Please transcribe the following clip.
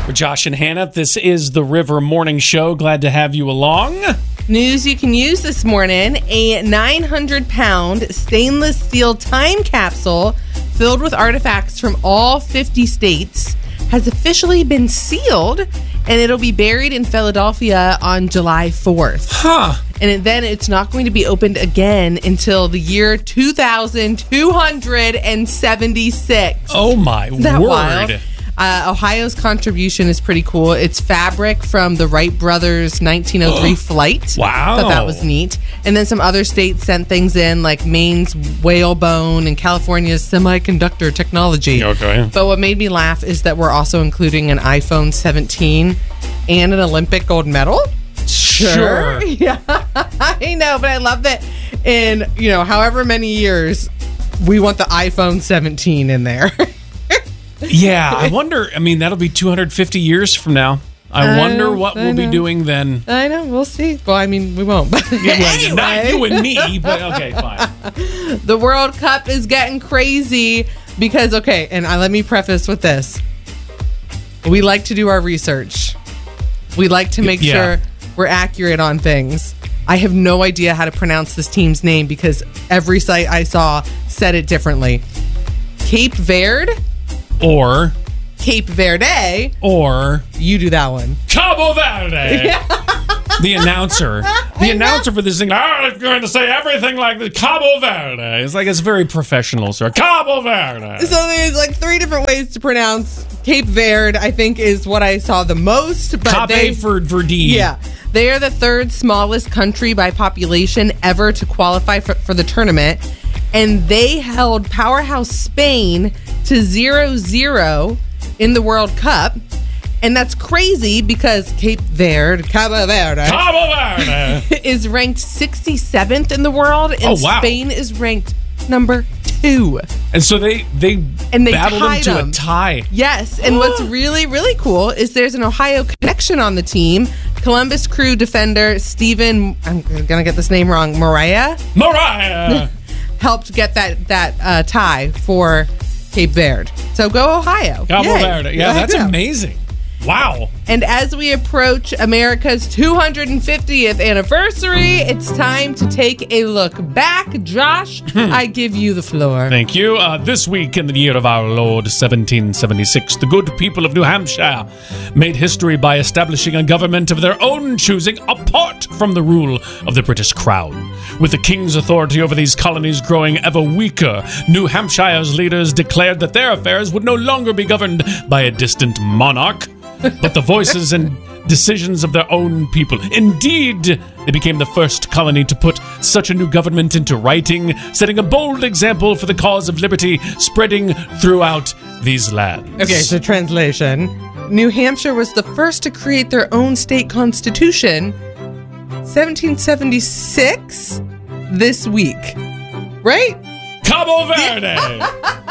For Josh and Hannah, this is the River Morning Show. Glad to have you along. News you can use this morning. A 900-pound stainless steel time capsule filled with artifacts from all 50 states has officially been sealed, and it'll be buried in Philadelphia on July 4th. Huh. And then it's not going to be opened again until the year 2276. Oh, my That word. wild? Ohio's contribution is pretty cool. It's fabric from the Wright brothers' 1903 flight. Wow. Thought that was neat. And then some other states sent things in, like Maine's whalebone and California's semiconductor technology. Okay. But what made me laugh is that we're also including an iPhone 17 and an Olympic gold medal. Sure. Yeah, I know, but I love that in, however many years, we want the iPhone 17 in there. Yeah, I wonder. I mean, that'll be 250 years from now. I wonder what we'll be doing then. I know. We'll see. Well, I mean, we won't. But Well, not you and me, but okay, fine. The World Cup is getting crazy because, and let me preface with this. We like to do our research. We like to make sure we're accurate on things. I have no idea how to pronounce this team's name because every site I saw said it differently. Cape Verde? Or Cape Verde. Or you do that one. Cabo Verde. The announcer for this thing, I'm going to say everything like the Cabo Verde. It's like, it's very professional, sir. Cabo Verde. So there's like 3 different ways to pronounce Cape Verde, I think is what I saw the most. But Cape Verde. Yeah. They are the 3rd smallest country by population ever to qualify for the tournament. And they held powerhouse Spain to 0-0 in the World Cup. And that's crazy because Cabo Verde is ranked 67th in the world, and Spain is ranked number 2. And so they battled them to a tie. Yes, and what's really, really cool is there's an Ohio connection on the team. Columbus Crew defender Steven, I'm going to get this name wrong, Mariah helped get that tie for Cape Verde. So go Ohio. Cabo Verde. Yeah, that's amazing. Wow. And as we approach America's 250th anniversary, it's time to take a look back. Josh, I give you the floor. Thank you. This week in the year of our Lord, 1776, the good people of New Hampshire made history by establishing a government of their own choosing apart from the rule of the British Crown. With the king's authority over these colonies growing ever weaker, New Hampshire's leaders declared that their affairs would no longer be governed by a distant monarch, but the voices and decisions of their own people. Indeed, they became the first colony to put such a new government into writing, setting a bold example for the cause of liberty spreading throughout these lands. Okay, so translation. New Hampshire was the first to create their own state constitution, 1776, this week. Right? Cabo Verde!